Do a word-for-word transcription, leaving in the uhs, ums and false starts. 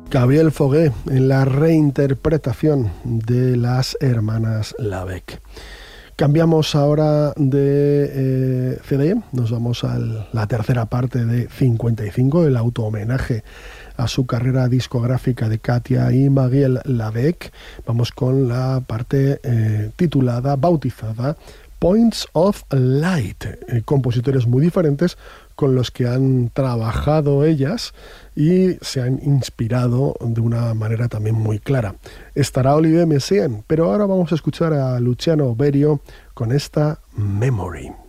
Gabriel Fauré en la reinterpretación de Las Hermanas Lavec. Cambiamos ahora de eh, C D, nos vamos a la tercera parte de cincuenta y cinco, el auto-homenaje a su carrera discográfica de Katia y Marielle Lavec. Vamos con la parte eh, titulada, bautizada, Points of Light, eh, compositores muy diferentes con los que han trabajado ellas y se han inspirado de una manera también muy clara. Estará Olivier Messiaen, pero ahora vamos a escuchar a Luciano Berio con esta Memory.